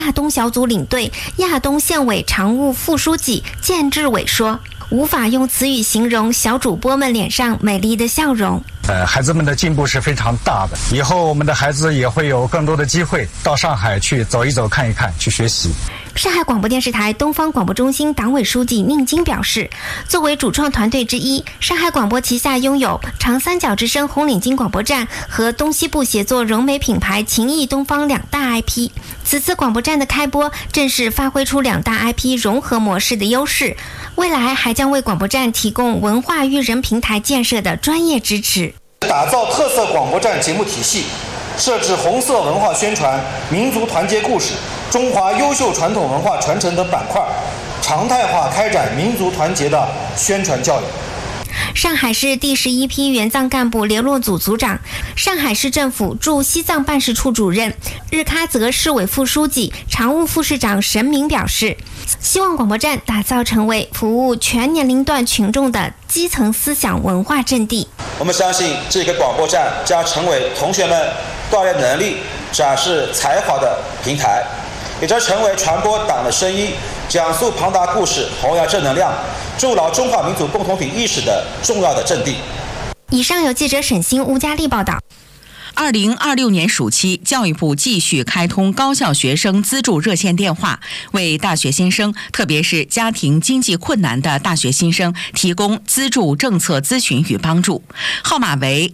亚东小组领队、亚东县委常务副书记建志伟说：“无法用词语形容小主播们脸上美丽的笑容。 孩子们的进步是非常大的。以后我们的孩子也会有更多的机会到上海去走一走、看一看，去学习。” 上海广播电视台东方广播中心党委书记宁金表示，作为主创团队之一，上海广播旗下拥有长三角之声红领巾广播站和东西部协作融媒品牌情谊东方两大 IP。此次广播站的开播，正是发挥出两大 IP 融合模式的优势，未来还将为广播站提供文化育人平台建设的专业支持。 打造特色广播站节目体系，设置红色文化宣传、民族团结故事、中华优秀传统文化传承等板块，常态化开展民族团结的宣传教育。 上海市第11批援藏干部联络组组长、上海市政府驻西藏办事处主任、日喀则市委副书记、常务副市长沈敏表示，希望广播站打造成为服务全年龄段群众的基层思想文化阵地。 我们相信这个广播站将成为同学们锻炼能力、展示才华的平台，也将成为传播党的声音、讲述庞大故事、弘扬正能量、筑牢中华民族共同体意识的重要的阵地。 以上由记者沈星、吴佳丽报道。 2026年暑期，教育部继续开通高校学生资助热线电话，为大学新生，特别是家庭经济困难的大学新生提供资助政策咨询与帮助。号码为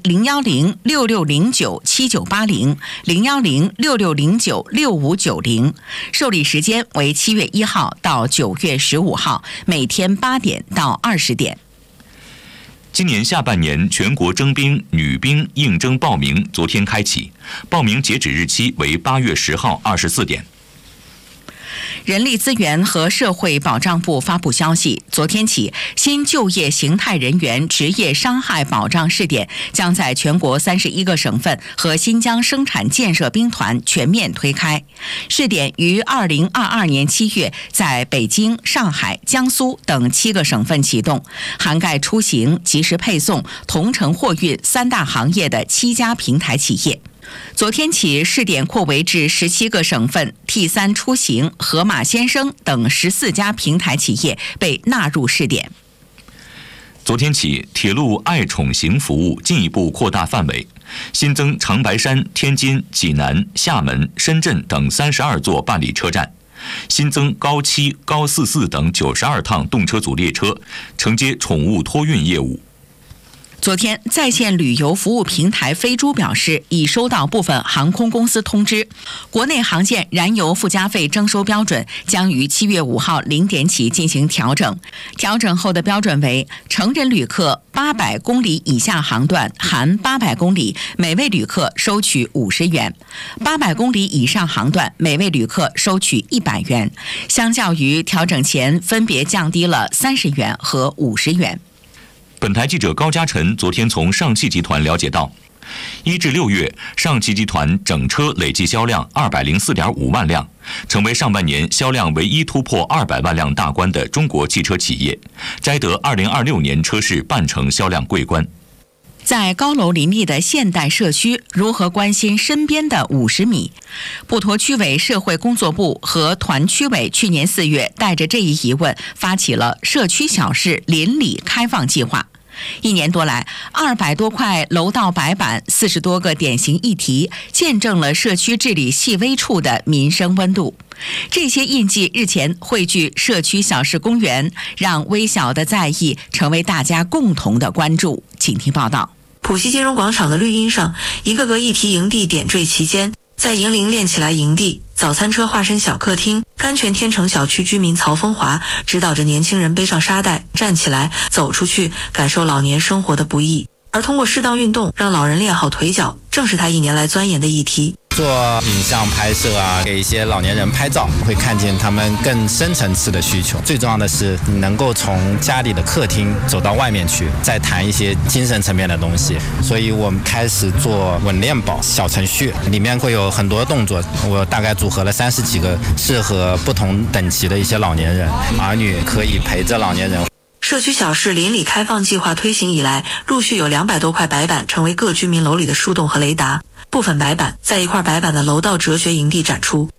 01066097980，01066096590，受理时间为7月1号到9月15号，每天8点到20点。 今年下半年全国征兵女兵应征报名昨天开启，报名截止日期为8月10号24点。 人力资源和社会保障部发布消息，昨天起，新就业形态人员职业伤害保障试点将在全国31个省份和新疆生产建设兵团全面推开。试点于2022年7月在北京、上海、江苏等7个省份启动，涵盖出行、即时配送、同城货运3大行业的7家平台企业。昨天起，试点扩围至17个省份 ，T3 出行、盒马鲜生等14家平台企业被纳入试点。 昨天起，铁路爱宠行服务进一步扩大范围，新增长白山、天津、济南、厦门、深圳等32座办理车站，新增高7、高44等92趟动车组列车，承接宠物托运业务。 昨天，在线旅游服务平台飞猪表示，已收到部分航空公司通知，国内航线燃油附加费征收标准将于7月5号0点起进行调整。调整后的标准为：成人旅客800公里以下航段含800公里，每位旅客收取50元；800公里以上航段，每位旅客收取100元。相较于调整前，分别降低了30元和50元。 本台记者高嘉晨昨天从上汽集团了解到，1至6月，上汽集团整车累计销量204.5万辆，成为上半年销量唯一突破200万辆大关的中国汽车企业，摘得2026年车市半程销量桂冠。 在高楼林立的现代社区，如何关心身边的50米？普陀区委社会工作部和团区委去年4月带着这一疑问，发起了社区小事邻里开放计划。1年多来，200多块楼道白板，40多个典型议题，见证了社区治理细微处的民生温度。这些印记日前汇聚社区小事公园，让微小的在意成为大家共同的关注。请听报道。 浦西金融广场的绿荫上，一个个议题营地点缀其间，在银铃练起来营地，早餐车化身小客厅，甘泉天成小区居民曹风华指导着年轻人背上沙袋，站起来走出去，感受老年生活的不易。而通过适当运动让老人练好腿脚，正是他1年来钻研的议题。 做影像拍摄啊，给一些老年人拍照，会看见他们更深层次的需求。最重要的是，你能够从家里的客厅走到外面去，再谈一些精神层面的东西。所以我们开始做稳练宝小程序，里面会有很多动作，我大概组合了30几个，适合不同等级的一些老年人，儿女可以陪着老年人。 社区小事邻里开放计划推行以来，陆续有200多块白板成为各居民楼里的树洞和雷达。部分白板在一块白板的楼道哲学营地展出。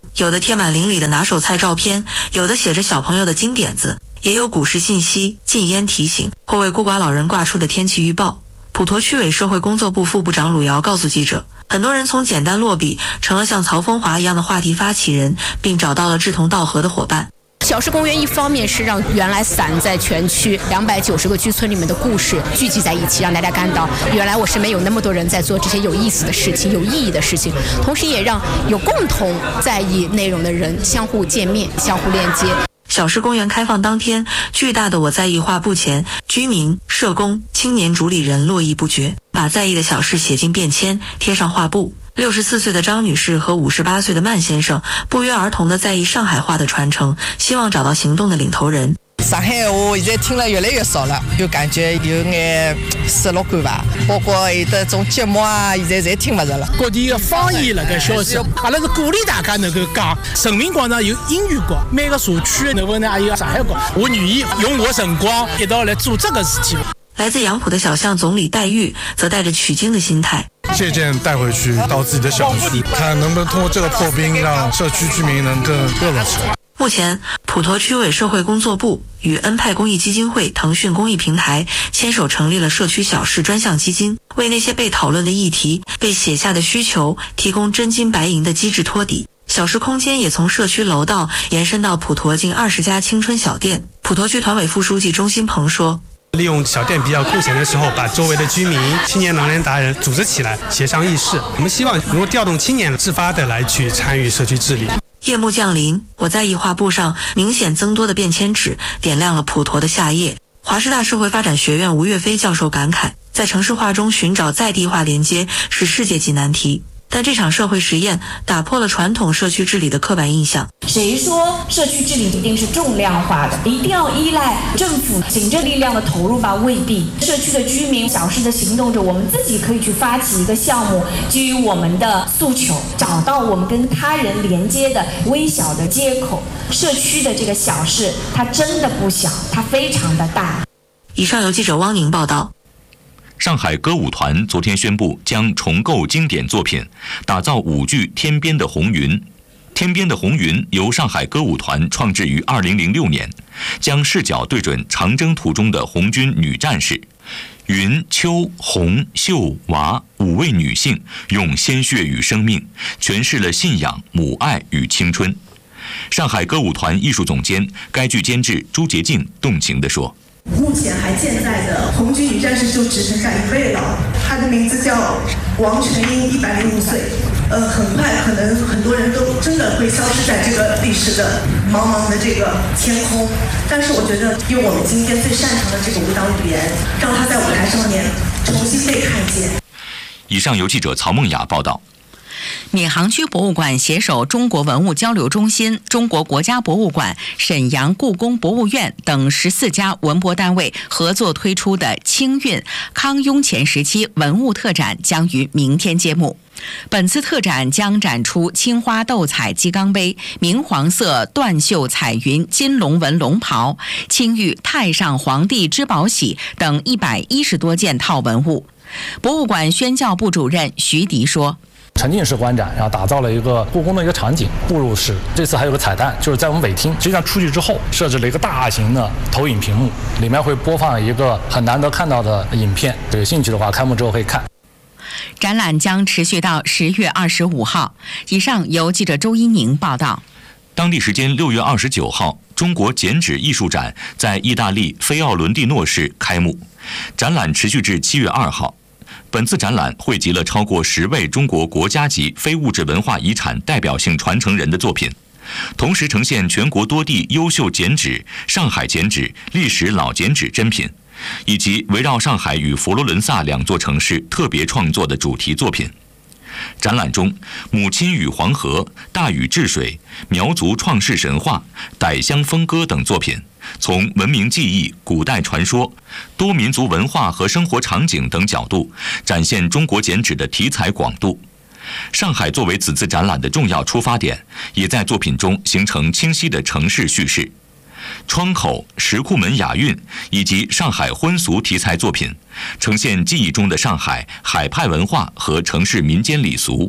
有的贴满邻里的拿手菜照片，有的写着小朋友的金点子，也有股市信息、禁烟提醒或为孤寡老人挂出的天气预报。普陀区委社会工作部副部长鲁瑶告诉记者，很多人从简单落笔成了像曹风华一样的话题发起人，并找到了志同道合的伙伴。 小市公园一方面是让原来散在全区290个居村里面的故事聚集在一起，让大家看到原来我身边有那么多人在做这些有意思的事情、有意义的事情，同时也让有共同在意内容的人相互见面、相互链接。 小市公园开放当天，巨大的我在意画布前，居民、社工、青年主理人络绎不绝，把在意的小事写进便签，贴上画布。64岁的张女士和58岁的曼先生不约而同地在意上海话的传承，希望找到行动的领头人。 上海话现在听了越来越少了，就感觉有眼失落感吧。包括有的种节目啊，现在侪听不着了。 各地的方言那个消息，阿拉是鼓励大家能够讲。人民广场有英语角，每个社区能不能还有上海角？我愿意用我辰光一道来做这个事情。 来自杨浦的小巷总理戴玉则带着取经的心态， 借鉴带回去到自己的小区，看能不能通过这个破冰，让社区居民能更热闹起来。 目前，普陀区委社会工作部与恩派公益基金会、腾讯公益平台牵手成立了社区小事专项基金，为那些被讨论的议题、被写下的需求提供真金白银的机制托底。小事空间也从社区楼道延伸到普陀近20家青春小店。普陀区团委副书记钟新鹏说， 利用小店比较空闲的时候，把周围的居民、青年老年达人组织起来，协商议事。我们希望能够调动青年自发的来去参与社区治理。 夜幕降临，我在意画布上明显增多的便签纸点亮了普陀的夏夜。华师大社会发展学院吴岳飞教授感慨，在城市化中寻找在地化连接是世界级难题。但这场社会实验打破了传统社区治理的刻板印象。 谁说社区治理一定是重量化的，一定要依赖政府行政力量的投入吧？未必。社区的居民、小事的行动者，我们自己可以去发起一个项目，基于我们的诉求，找到我们跟他人连接的微小的接口。社区的这个小事，它真的不小，它非常的大。 以上由记者汪宁报道。 上海歌舞团昨天宣布将重构经典作品，打造舞剧《天边的红云》。《天边的红云》由上海歌舞团创制于2006年，将视角对准长征途中的红军女战士。云、秋、红、秀、娃5位女性用鲜血与生命诠释了信仰、母爱与青春。上海歌舞团艺术总监、该剧监制朱洁静动情地说， 目前还健在的红军女战士就只剩下1位了，她的名字叫王全英，105岁。很快可能很多人都真的会消失在这个历史的茫茫的这个天空。但是我觉得用我们今天最擅长的这个舞蹈语言，让她在舞台上面重新被看见。 以上由记者曹梦雅报道。 闵行区博物馆携手中国文物交流中心、中国国家博物馆、沈阳故宫博物院等14家文博单位合作推出的清运康雍乾时期文物特展将于明天揭幕。本次特展将展出青花斗彩鸡缸杯、明黄色缎绣彩云金龙纹龙袍、青玉太上皇帝之宝玺等110多件套文物。博物馆宣教部主任徐迪说， 沉浸式观展，然后打造了一个故宫的一个场景，步入式。这次还有个彩蛋，就是在我们尾厅，实际上出去之后设置了一个大型的投影屏幕，里面会播放一个很难得看到的影片，有兴趣的话开幕之后可以看。 展览将持续到10月25号。以上由记者周一宁报道。 当地时间6月29号，中国剪纸艺术展在意大利菲奥伦蒂诺市开幕，展览持续至7月2号。本次展览汇集了超过10位中国国家级非物质文化遗产代表性传承人的作品，同时呈现全国多地优秀剪纸、上海剪纸、历史老剪纸珍品，以及围绕上海与佛罗伦萨2座城市特别创作的主题作品。展览中，母亲与黄河、大禹治水、苗族创世神话、傣乡风歌等作品，从文明记忆、古代传说、多民族文化和生活场景等角度，展现中国剪纸的题材广度。上海作为此次展览的重要出发点，也在作品中形成清晰的城市叙事。窗口、石库门雅韵以及上海婚俗题材作品，呈现记忆中的上海海派文化和城市民间礼俗。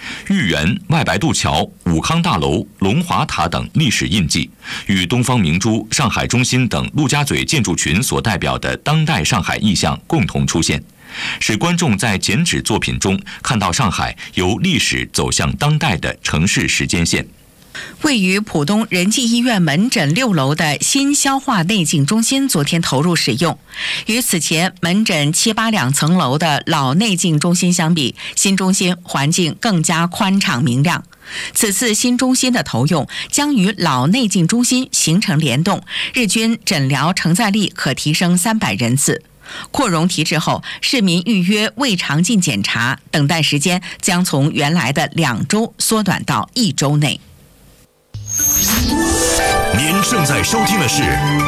豫园、外白渡桥、武康大楼、龙华塔等历史印记，与东方明珠、上海中心等陆家嘴建筑群所代表的当代上海意象共同出现，使观众在剪纸作品中看到上海由历史走向当代的城市时间线。 位于浦东仁济医院门诊6楼的新消化内镜中心昨天投入使用。与此前门诊7、8两层楼的老内镜中心相比，新中心环境更加宽敞明亮。此次新中心的投用将与老内镜中心形成联动，日均诊疗承载力可提升300人次。扩容提质后，市民预约胃肠镜检查等待时间将从原来的2周缩短到1周内。 您正在收听的是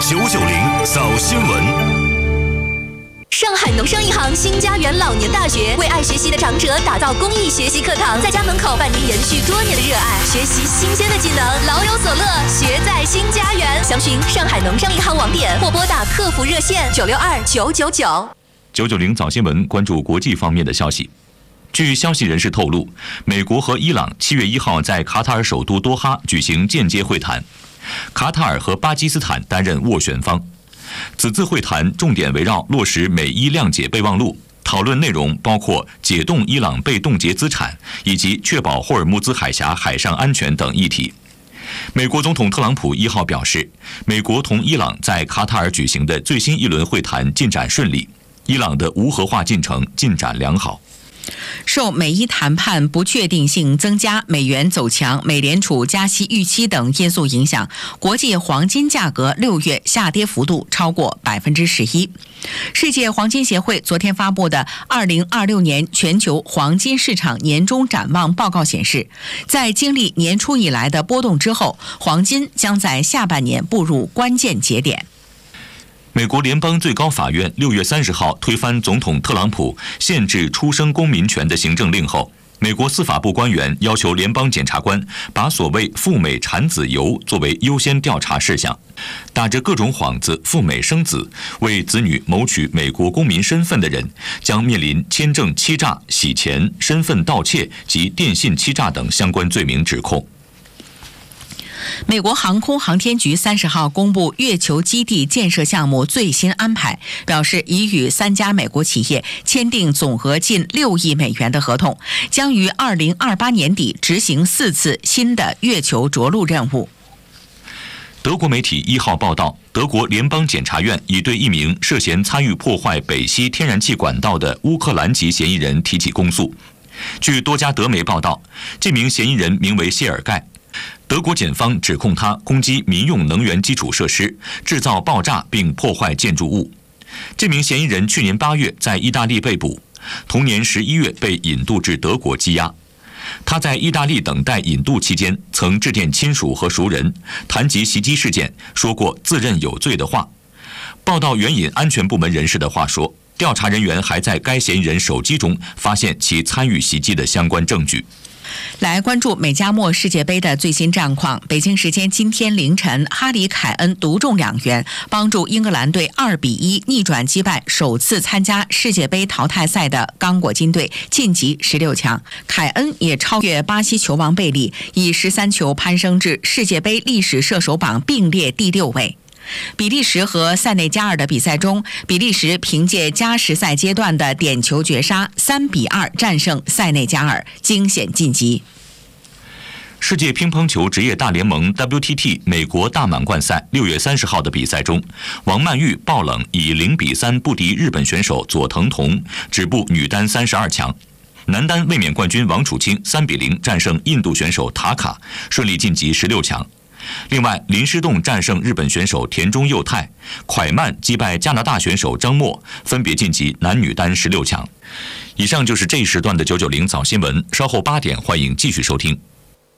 990早新闻。 上海农商银行新家园老年大学为爱学习的长者打造公益学习课堂，在家门口办理延续多年的热爱，学习新鲜的技能，老有所乐，学在新家园。详询上海农商银行网点或拨打客服热线962-999。 990早新闻关注国际方面的消息。据消息人士透露，美国和伊朗7月1号在卡塔尔首都多哈举行间接会谈，卡塔尔和巴基斯坦担任斡旋方。此次会谈重点围绕落实美伊谅解备忘录，讨论内容包括解冻伊朗被冻结资产以及确保霍尔木兹海峡海上安全等议题。美国总统特朗普1号表示，美国同伊朗在卡塔尔举行的最新一轮会谈进展顺利，伊朗的无核化进程进展良好。 受美伊谈判不确定性增加、美元走强、美联储加息预期等因素影响，国际黄金价格6月下跌幅度超过11%。世界黄金协会昨天发布的2026年全球黄金市场年终展望报告显示，在经历年初以来的波动之后，黄金将在下半年步入关键节点。 美国联邦最高法院6月30号推翻总统特朗普限制出生公民权的行政令后，美国司法部官员要求联邦检察官把所谓赴美产子游作为优先调查事项，打着各种幌子赴美生子、为子女谋取美国公民身份的人将面临签证欺诈、洗钱、身份盗窃及电信欺诈等相关罪名指控。 美国航空航天局30号公布月球基地建设项目最新安排，表示已与3家美国企业签订总额近6亿美元的合同，将于2028年底执行4次新的月球着陆任务。 德国媒体1号报道，德国联邦检察院已对一名涉嫌参与破坏北溪天然气管道的乌克兰籍嫌疑人提起公诉。据多家德媒报道，这名嫌疑人名为谢尔盖。德国检方指控他攻击民用能源基础设施，制造爆炸并破坏建筑物。这名嫌疑人去年8月在意大利被捕，同年11月被引渡至德国羁押。他在意大利等待引渡期间，曾致电亲属和熟人，谈及袭击事件，说过自认有罪的话。报道援引安全部门人士的话说，调查人员还在该嫌疑人手机中发现其参与袭击的相关证据。 来关注美加墨世界杯的最新战况。北京时间今天凌晨，哈里凯恩独中2元，帮助英格兰队2-1逆转击败首次参加世界杯淘汰赛的刚果金队，晋级16强。凯恩也超越巴西球王贝利，以13球攀升至世界杯历史射手榜并列第6位。比利时和塞内加尔的比赛中，比利时凭借加时赛阶段的点球绝杀3-2战胜塞内加尔，惊险晋级。 世界乒乓球职业大联盟 WTT 美国大满贯赛6月30号的比赛中，王曼玉爆冷以0-3不敌日本选手佐藤瞳，止步女单32强。男单卫冕冠军王楚钦3-0战胜印度选手塔卡，顺利晋级16强。另外，林诗栋战胜日本选手田中佑太，蒯曼击败加拿大选手张默，分别晋级男女单16强。以上就是这一时段的990早新闻，稍后8点欢迎继续收听。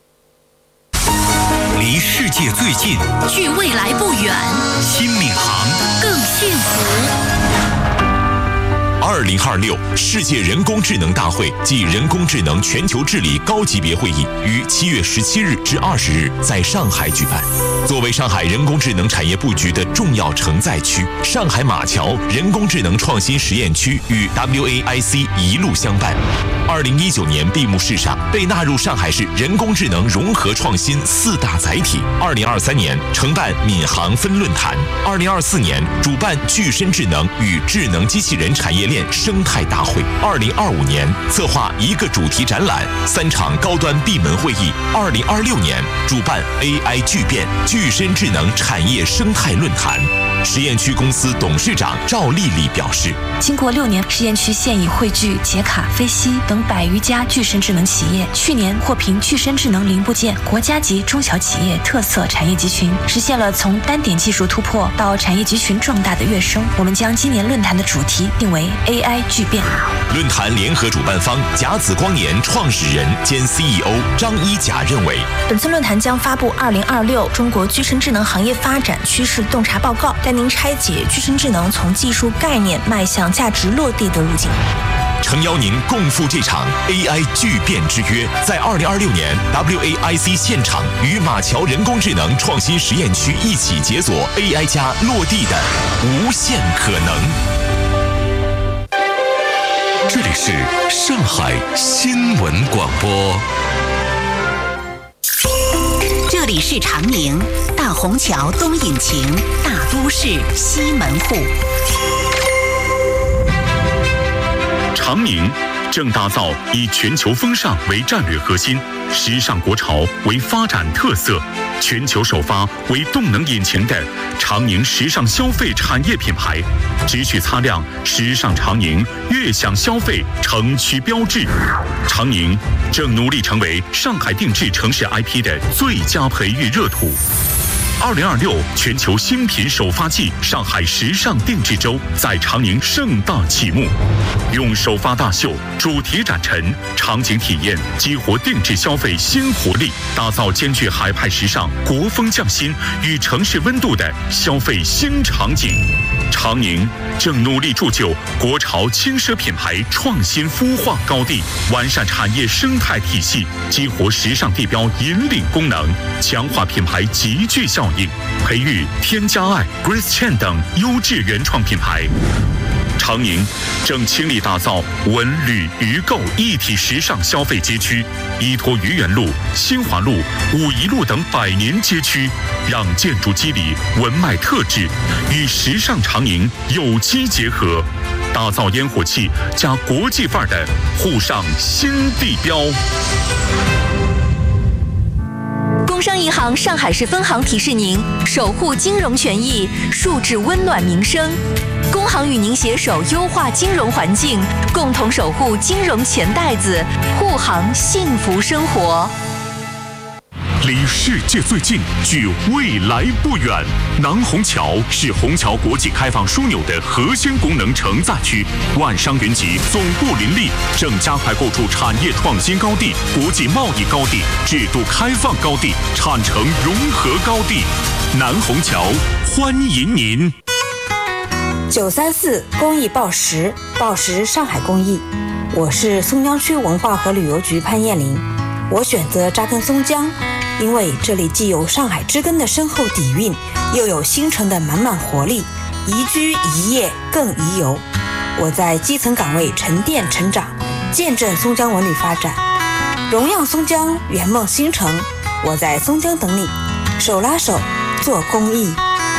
离世界最近， 距未来不远， 新闵行更幸福。 2026世界人工智能大会暨人工智能全球治理高级别会议于7月17日至20日在上海举办。作为上海人工智能产业布局的重要承载区，上海马桥人工智能创新实验区与 WAIC 一路相伴。2019年闭幕式上被纳入上海市人工智能融合创新4大载体。2023年承办闵行分论坛，2024年主办具身智能与智能机器人产业链生态大会，2025年策划1个主题展览、3场高端闭门会议，2026年主办 AI 巨变具身智能产业生态论坛。实验区公司董事长赵丽丽表示， 经过6年，实验区现已汇聚捷卡、飞西等100余家具身智能企业，去年获评具身智能零部件国家级中小企业特色产业集群，实现了从单点技术突破到产业集群壮大的跃升。我们将今年论坛的主题定为 AI 巨变。 论坛联合主办方甲子光年创始人兼 CEO 张一甲认为， 本次论坛将发布2026中国具身智能行业发展趋势洞察报告，带您拆解具身智能从技术概念迈向价值落地的路径。 诚邀您共赴这场 AI 巨变之约，在2026年 WAIC 现场与马桥人工智能创新实验区一起解锁 AI 加落地的无限可能。 这里是上海新闻广播。 这里是长宁，大虹桥东引擎，大都市西门户。 长宁正打造以全球风尚为战略核心，时尚国潮为发展特色，全球首发为动能引擎的长宁时尚消费产业品牌，只需擦亮时尚长宁悦享消费城区标志。长宁正努力成为上海定制城市 IP 的最佳培育热土。2026全球新品首发季上海时尚定制周在长宁盛大启幕，用首发大秀、主题展陈、场景体验激活定制消费新活力，打造兼具海派时尚、国风匠心与城市温度的消费新场景。长宁正努力铸就国潮轻奢品牌创新孵化高地，完善产业生态体系，激活时尚地标引领功能，强化品牌集聚效应，培育添加爱、Grace Chen 等优质原创品牌。长宁正倾力打造文旅娱购一体时尚消费街区，依托愚园路、新华路、武夷路等100年街区，让建筑肌理文脉特质与时尚长宁有机结合，打造烟火气加国际范儿的沪上新地标。 工商银行上海市分行提示您：守护金融权益，树质温暖民生。工行与您携手优化金融环境，共同守护金融钱袋子，护航幸福生活。 离世界最近，距未来不远。南虹桥是虹桥国际开放枢纽的核心功能承载区，万商云集，总部林立，正加快构筑产业创新高地、国际贸易高地、制度开放高地、产城融合高地。南虹桥欢迎您。 934公益报时，报时上海公益。我是松江区文化和旅游局潘艳玲，我选择扎根松江。因为这里既有上海之根的深厚底蕴，又有新城的满满活力，宜居宜业更宜游。我在基层岗位沉淀成长，见证松江文旅发展，荣耀松江，圆梦新城。我在松江等你，手拉手做公益。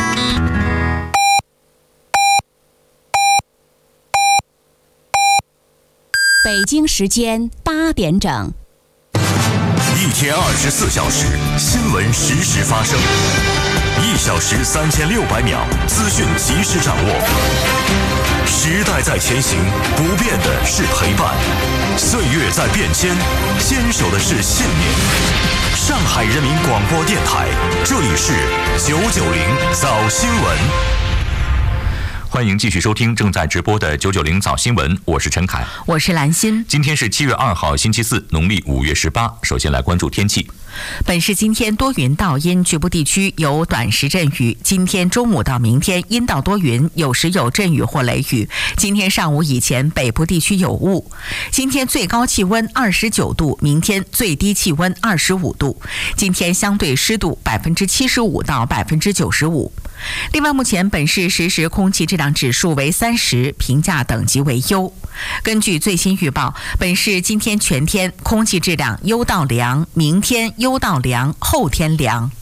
北京时间8点整。 一天24小时，新闻实时发生，1小时3600秒，资讯及时掌握。时代在前行，不变的是陪伴；岁月在变迁，坚守的是信念。上海人民广播电台，这里是990早新闻。 欢迎继续收听正在直播的990早新闻，我是陈凯， 我是兰心。 今天是7月2号星期四，农历5月18。首先来关注天气。 本市今天多云到阴，局部地区有短时阵雨。今天中午到明天阴到多云，有时有阵雨或雷雨。今天上午以前北部地区有雾。今天最高气温29度，明天最低气温25度。今天相对湿度75%到95%。另外，目前本市实时空气质量指数为30，评价等级为优。根据最新预报，本市今天全天空气质量优到良，明天优到良，后天良。